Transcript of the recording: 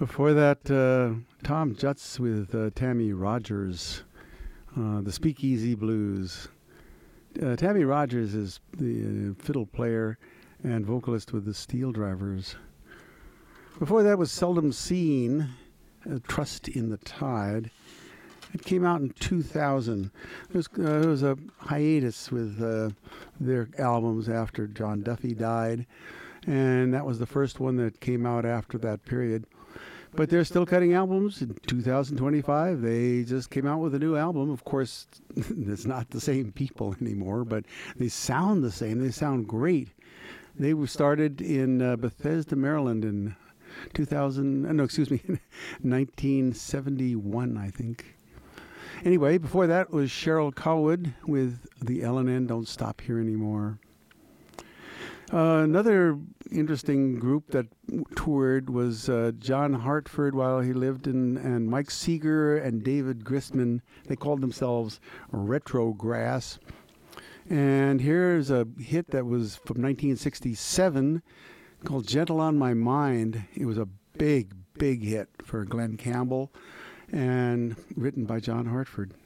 Before that, Tom Jutz with Tammy Rogers, the Speakeasy Blues. Tammy Rogers is the fiddle player and vocalist with the Steel Drivers. Before that was Seldom Seen, Trust in the Tide. It came out in 2000. There was a hiatus with their albums after John Duffy died, and that was the first one that came out after that period. But they're still cutting albums. In 2025, they just came out with a new album. Of course, it's not the same people anymore, but they sound the same. They sound great. They were started in Bethesda, Maryland in 1971, I think. Anyway, before that was Cheryl Cowwood with the L&N Don't Stop Here Anymore. Another interesting group that toured was John Hartford while he lived and Mike Seeger and David Gristman. They called themselves Retrograss. And here's a hit that was from 1967 called Gentle on My Mind. It was a big, big hit for Glenn Campbell and written by John Hartford.